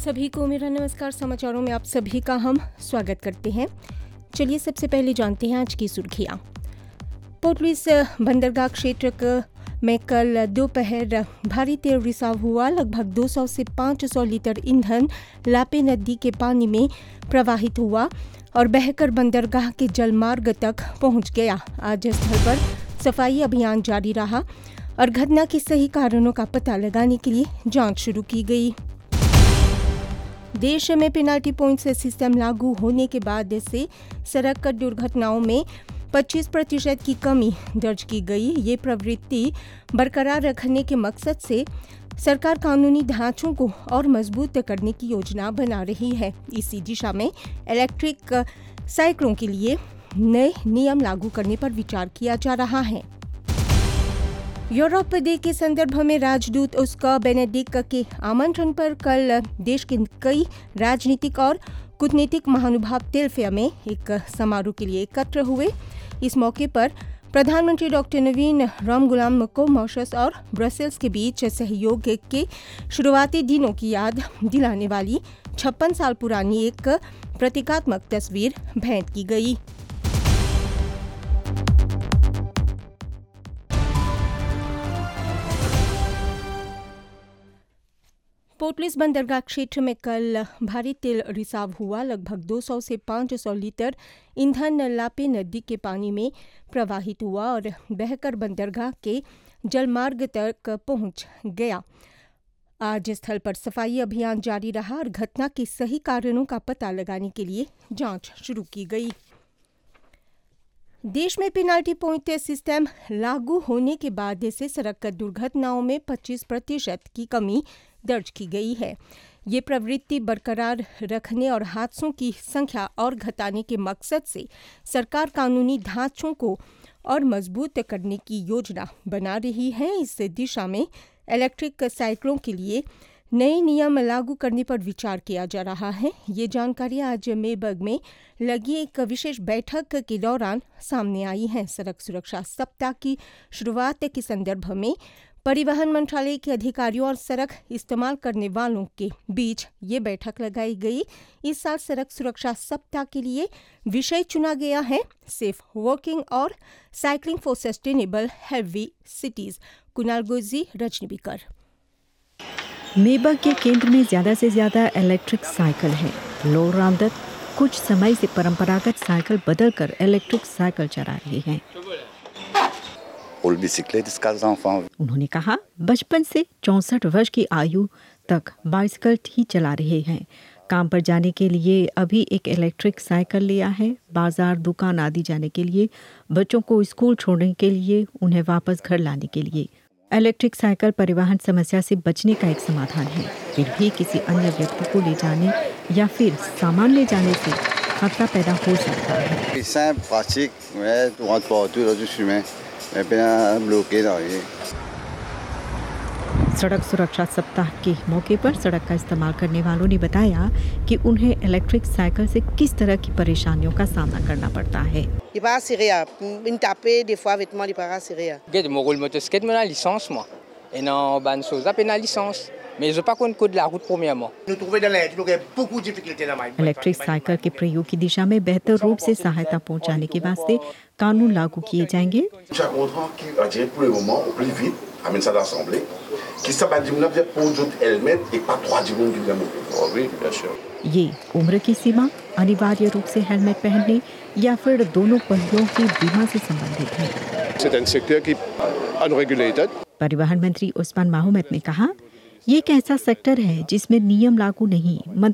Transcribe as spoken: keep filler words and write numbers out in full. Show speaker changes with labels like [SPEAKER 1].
[SPEAKER 1] सभी को मेरा नमस्कार। समाचारों में आप सभी का हम स्वागत करते हैं। चलिए सबसे पहले जानते हैं आज की सुर्खियां। पोर्ट लुइस बंदरगाह क्षेत्र में कल दोपहर भारी तेल रिसाव हुआ। लगभग दो सौ से पाँच सौ लीटर ईंधन लापे नदी के पानी में प्रवाहित हुआ और बहकर बंदरगाह के जलमार्ग तक पहुंच गया। आज स्थल पर सफाई अभियान जारी रहा और घटना के सही कारणों का पता लगाने के लिए जांच शुरू की गई। देश में पेनाल्टी पॉइंट सिस्टम लागू होने के बाद से सड़क दुर्घटनाओं में पच्चीस प्रतिशत की कमी दर्ज की गई। ये प्रवृत्ति बरकरार रखने के मकसद से सरकार कानूनी ढांचों को और मजबूत करने की योजना बना रही है। इसी दिशा में इलेक्ट्रिक साइकिलों के लिए नए नियम लागू करने पर विचार किया जा रहा है। यूरोप डे के संदर्भ में राजदूत उसका बेनेडिक्ट के आमंत्रण पर कल देश के कई राजनीतिक और कूटनीतिक महानुभाव तिल्फिया में एक समारोह के लिए एकत्र हुए। इस मौके पर प्रधानमंत्री डॉक्टर नवीन रामगुलाम को मॉरिशस और ब्रसेल्स के बीच सहयोग के शुरुआती दिनों की याद दिलाने वाली छप्पन साल पुरानी एक प्रतीकात्मक तस्वीर भेंट की गई। पोर्ट लुइस बंदरगाह क्षेत्र में कल भारी तेल रिसाव हुआ। लगभग दो सौ से पाँच सौ लीटर ईंधन लापे नदी के पानी में प्रवाहित हुआ और बहकर बंदरगाह के जलमार्ग तक पहुंच गया। आज स्थल पर सफाई अभियान जारी रहा और घटना के सही कारणों का पता लगाने के लिए जांच शुरू की गई। देश में पेनाल्टी पॉइंट सिस्टम लागू होने के बाद से सड़क दुर्घटनाओं में पच्चीस प्रतिशत की कमी दर्ज की गई है। ये प्रवृत्ति बरकरार रखने और हादसों की संख्या और घटाने के मकसद से सरकार कानूनी ढांचों को और मजबूत करने की योजना बना रही है। इस दिशा में इलेक्ट्रिक साइकिलों के लिए नए नियम लागू करने पर विचार किया जा रहा है। ये जानकारी आज मेबर्ग में लगी एक विशेष बैठक के दौरान सामने आई है। सड़क सुरक्षा सप्ताह की शुरुआत के संदर्भ में परिवहन मंत्रालय के अधिकारियों और सड़क इस्तेमाल करने वालों के बीच ये बैठक लगाई गई। इस साल सड़क सुरक्षा सप्ताह के लिए विषय चुना गया है सेफ वॉकिंग और cycling for sustainable healthy cities. Kunal goji, रजनीबिकर।
[SPEAKER 2] मेबर्ग के केंद्र में ज्यादा से ज्यादा इलेक्ट्रिक साइकिल है। लोर रामदत्त कुछ समय से परंपरागत साइकिल बदलकर इलेक्ट्रिक साइकिल चला रहे हैं। उन्होंने कहा बचपन से चौंसठ वर्ष की आयु तक बाइसिकल ही चला रहे हैं। काम पर जाने के लिए अभी एक इलेक्ट्रिक साइकिल लिया है। बाजार, दुकान आदि जाने के लिए, बच्चों को स्कूल छोड़ने के लिए, उन्हें वापस घर लाने के लिए। इलेक्ट्रिक साइकिल परिवहन समस्या से बचने का एक समाधान है। फिर भी किसी अन्य व्यक्ति को ले जाने या फिर सामान ले जाने से खतरा पैदा हो सकता है। सड़क सुरक्षा सप्ताह के मौके पर सड़क का इस्तेमाल करने वालों ने बताया कि उन्हें इलेक्ट्रिक साइकिल से किस तरह की परेशानियों का सामना करना पड़ता है। इलेक्ट्रिक साइकिल के प्रयोग की दिशा में बेहतर रूप से सहायता पहुंचाने के वास्ते कानून लागू किए जाएंगे। ये उम्र की सीमा, अनिवार्य रूप से हेलमेट पहनने या फिर दोनों पहियों की बीमा से संबंधित है। परिवहन मंत्री उस्मान माहमूद ने कहा, ये एक ऐसा सेक्टर है जिसमें नियम लागू नहीं